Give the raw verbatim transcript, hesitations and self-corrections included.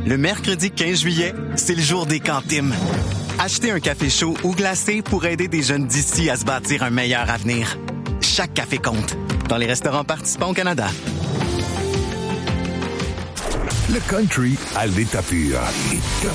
Le mercredi quinze juillet, c'est le jour des cantines. Achetez un café chaud ou glacé pour aider des jeunes d'ici à se bâtir un meilleur avenir. Chaque café compte. Dans les restaurants participants au Canada. Le country à l'état pur. Et